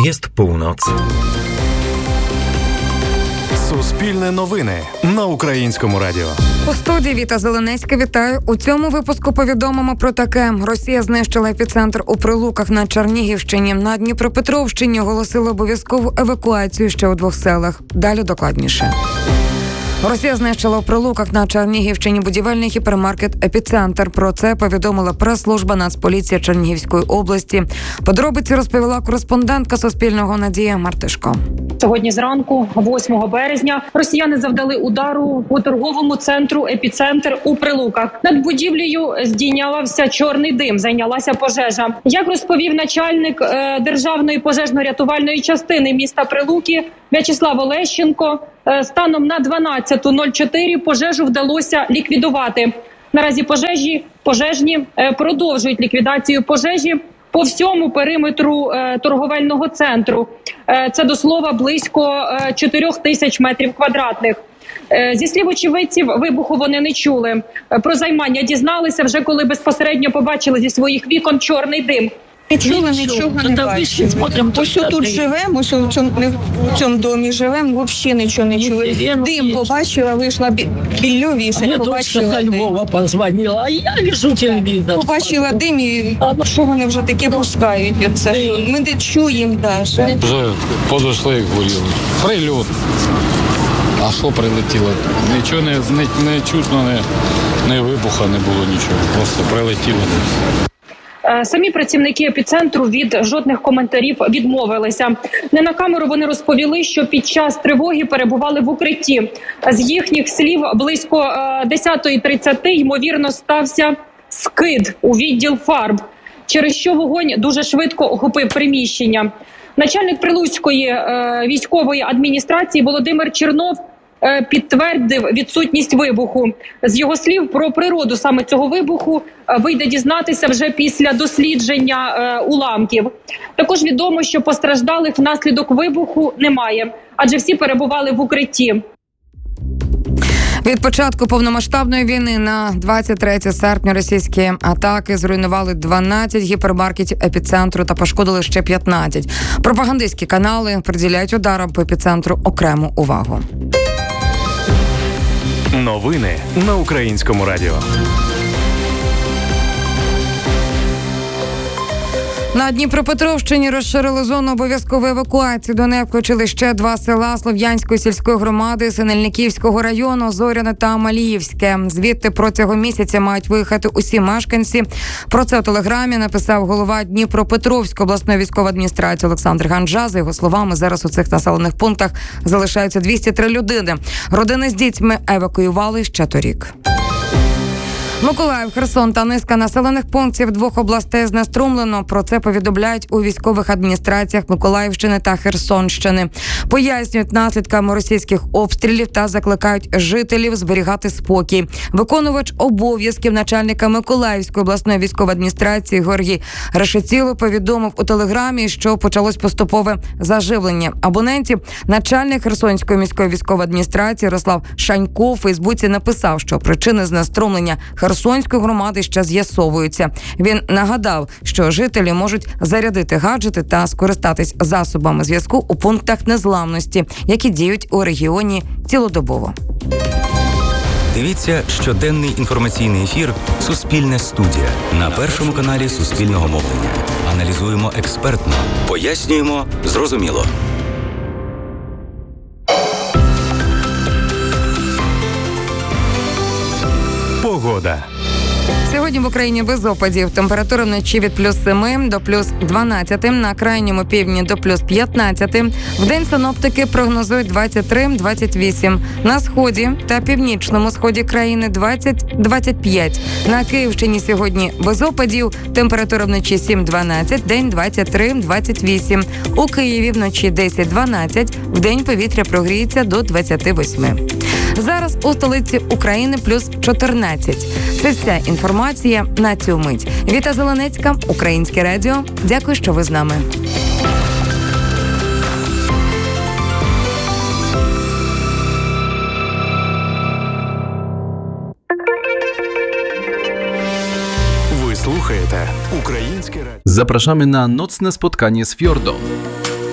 Jest północ. Суспільне новини на Українському радіо. У студії Віта Зеленецька. Вітаю. У цьому випуску повідомимо про таке. Росія знищила епіцентр у Прилуках на Чернігівщині. На Дніпропетровщині оголосили обов'язкову евакуацію ще у 2 селах. Далі докладніше. Росія знищила у Прилуках на Чернігівщині будівельний гіпермаркет «Епіцентр». Про це повідомила прес-служба Нацполіції Чернігівської області. Подробиці розповіла кореспондентка Суспільного Надія Мартишко. Сьогодні зранку, 8 березня, росіяни завдали удару по торговому центру «Епіцентр» у Прилуках. Над будівлею здійнялася чорний дим, зайнялася пожежа. Як розповів начальник Державної пожежно-рятувальної частини міста Прилуки В'ячеслав Олещенко, станом на 12:04 пожежу вдалося ліквідувати. Наразі пожежні продовжують ліквідацію пожежі по всьому периметру торговельного центру. Це, до слова, близько 4000 метрів квадратних. Зі слів очевидців, вибуху вони не чули. Про займання дізналися вже коли безпосередньо побачили зі своїх вікон чорний дим. Нічого не бачимо. Ось тут живемо, ось в цьому домі живемо, взагалі нічого не чули. Дим побачила, вийшла біля вішать, побачила дим. Львова позвонила, а я лежу телевізор. Побачила дим і що вони вже таке пускають. Ми не чуємо навіть. Вже подошли, говорили, прильот. А що прилетіло? Нічого не чутно, не вибуха не було нічого, просто прилетіло. Самі працівники епіцентру від жодних коментарів відмовилися. Не на камеру вони розповіли, що під час тривоги перебували в укритті. З їхніх слів, близько 10:30, ймовірно, стався скид у відділ фарб, через що вогонь дуже швидко охопив приміщення. Начальник Прилуцької військової адміністрації Володимир Чернов підтвердив відсутність вибуху. З його слів, про природу саме цього вибуху вийде дізнатися вже після дослідження уламків. Також відомо, що постраждалих внаслідок вибуху немає, адже всі перебували в укритті. Від початку повномасштабної війни на 23 серпня російські атаки зруйнували 12 гіпермаркетів епіцентру та пошкодили ще 15. Пропагандистські канали приділяють ударам по епіцентру окрему увагу. Новини на Українському радіо. На Дніпропетровщині розширили зону обов'язкової евакуації. До неї включили ще 2 села Слов'янської сільської громади, Синельниківського району, Зоряне та Маліївське. Звідти протягом місяця мають виїхати усі мешканці. Про це у телеграмі написав голова Дніпропетровської обласної військової адміністрації Олександр Ганджа. За його словами, зараз у цих населених пунктах залишаються 203 людини. Родини з дітьми евакуювали ще торік. Миколаїв, Херсон та низка населених пунктів 2 областей знеструмлено. Про це повідомляють у військових адміністраціях Миколаївщини та Херсонщини. Пояснюють наслідками російських обстрілів та закликають жителів зберігати спокій. Виконувач обов'язків начальника Миколаївської обласної військової адміністрації Георгій Решетіло повідомив у телеграмі, що почалось поступове заживлення абонентів. Начальник Херсонської міської військової адміністрації Ярослав Шанько у Фейсбуці написав, що причини знеструмлення Херсонської громади ще з'ясовуються. Він нагадав, що жителі можуть зарядити гаджети та скористатись засобами зв'язку у пунктах незламності, які діють у регіоні цілодобово. Дивіться щоденний інформаційний ефір «Суспільне студія» на Першому каналі Суспільного мовлення. Аналізуємо експертно, пояснюємо зрозуміло. Погода. Сьогодні в Україні без опадів. Температура вночі від +7 до +12, на крайньому півдні до +15. Вдень синоптики прогнозують 23-28. На сході та північному сході країни 20-25. На Київщині сьогодні без опадів. Температура вночі 7-12, день 23-28. У Києві вночі 10-12, вдень повітря прогріється до 28. Зараз у столиці України +14. Це вся інформація на цю мить. Віта Зеленецька, Українське радіо. Дякую, що ви з нами. Ви слухаєте Українське радіо. Zapraszamy na nocne spotkanie z Fjordą.